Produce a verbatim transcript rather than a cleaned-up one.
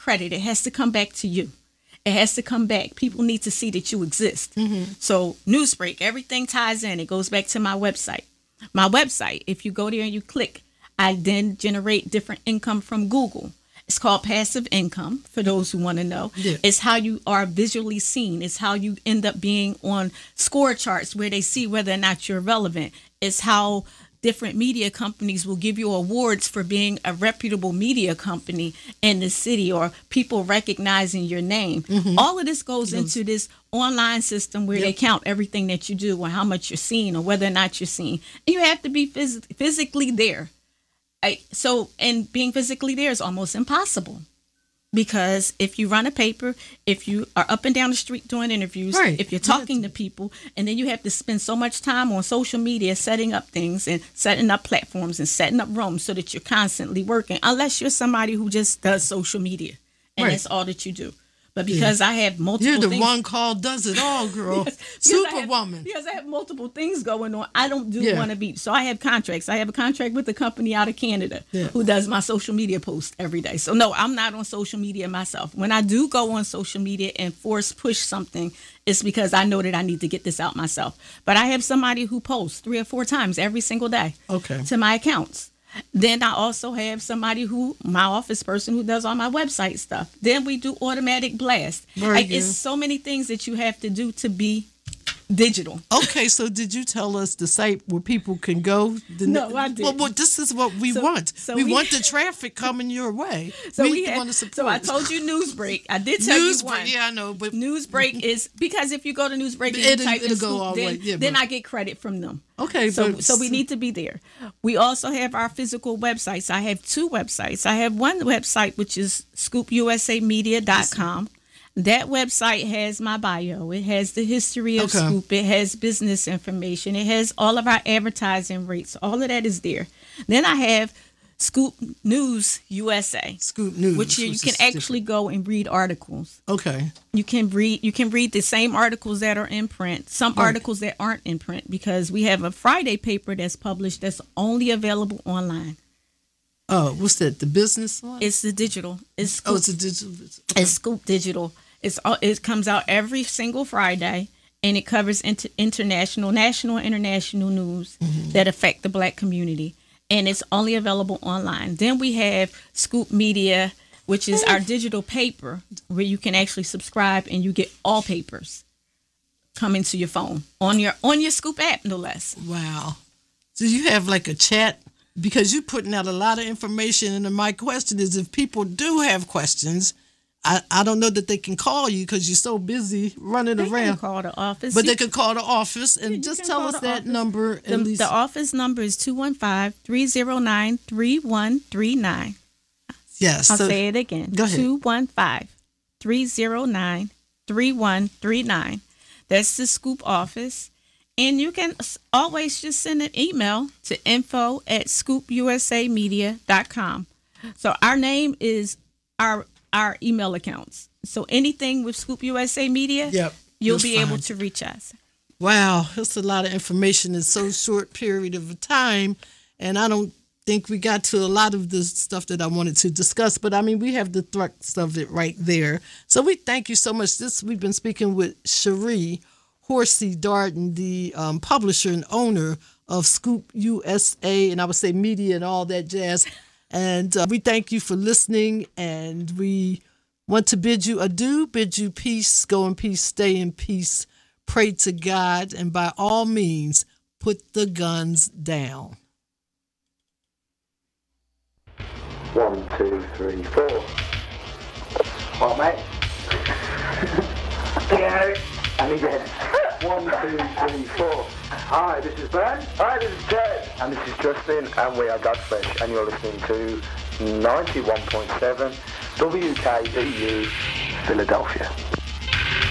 credit. It has to come back to you. It has to come back. People need to see that you exist. Mm-hmm. So Newsbreak, everything ties in. It goes back to my website. My website, if you go there and you click, I then generate different income from Google. It's called passive income, for those who want to know. Yeah. It's how you are visually seen. It's how you end up being on score charts where they see whether or not you're relevant. It's how different media companies will give you awards for being a reputable media company in the city, or people recognizing your name. Mm-hmm. All of this goes into this online system where yep. they count everything that you do, or how much you're seen, or whether or not you're seen. And you have to be phys- physically there. I, so, and being physically there is almost impossible, because if you run a paper, if you are up and down the street doing interviews, right. if you're talking to people, and then you have to spend so much time on social media setting up things and setting up platforms and setting up rooms so that you're constantly working, unless you're somebody who just does social media and right. that's all that you do. But because yeah. I have multiple You're the things, one call does it all, girl. yes, Superwoman. I have, because I have multiple things going on. I don't do yeah. want to be. So I have contracts. I have a contract with a company out of Canada yeah. who does my social media posts every day. So no, I'm not on social media myself. When I do go on social media and force push something, it's because I know that I need to get this out myself. But I have somebody who posts three or four times every single day okay. to my accounts. Then I also have somebody who, my office person, who does all my website stuff. Then we do automatic blast. Like, it's so many things that you have to do to be digital. Okay, so did you tell us the site where people can go? The no, I didn't. Well, well, this is what we so, want. So we, we want the traffic coming your way. So we, we had, want to support. So I told you Newsbreak. I did tell Newsbreak, you one. Yeah, I know. But Newsbreak is, because if you go to Newsbreak and it'll, you type it'll in go Scoop, all then, way. Yeah, then but, I get credit from them. Okay, so but, so we need to be there. We also have our physical websites. I have two websites. I have one website which is scoop u s a media dot com. That website has my bio. It has the history of okay. Scoop. It has business information. It has all of our advertising rates. All of that is there. Then I have Scoop News U S A. Scoop News, which you, you can actually different. go and read articles. Okay. You can read. You can read the same articles that are in print. Some right. articles that aren't in print, because we have a Friday paper that's published that's only available online. Oh, what's that? The business one? It's the digital. It's Scoop. Oh, it's a digital. Okay. It's Scoop Digital. It's it comes out every single Friday, and it covers inter, international, national, and international news mm-hmm. that affect the Black community, and it's only available online. Then we have Scoop Media, which is our digital paper, where you can actually subscribe and you get all papers coming to your phone on your on your Scoop app, no less. Wow! So you have like a chat, because you're putting out a lot of information, and my question is, if people do have questions, I, I don't know that they can call you because you're so busy running they around. Can call the office. But they can call the office and yeah, just tell us that office. number. The, at least. the office number is two one five, three zero nine, three one three nine. Yes. I'll so, say it again. Go ahead. two one five, three zero nine, three one three nine. That's the Scoop office. And you can always just send an email to info at scoop u s a media dot com. So our name is our our email accounts. So anything with Scoop U S A Media, yep, you'll be fine. able to reach us. Wow, that's a lot of information in so short period of time. And I don't think we got to a lot of the stuff that I wanted to discuss. But, I mean, we have the thrust of it right there. So we thank you so much. This We've been speaking with Cherie Horsey Darden, the um, publisher and owner of Scoop U S A, and I would say media and all that jazz. And uh, we thank you for listening, and we want to bid you adieu, bid you peace, go in peace, stay in peace, pray to God, and by all means, put the guns down. One, two, three, four. All right, mate. Yeah. And again. One, two, three, four. Hi, this is Ben. Hi, this is Ted. And this is Justin, and we are Godflesh, and you're listening to ninety-one point seven W K E U Philadelphia.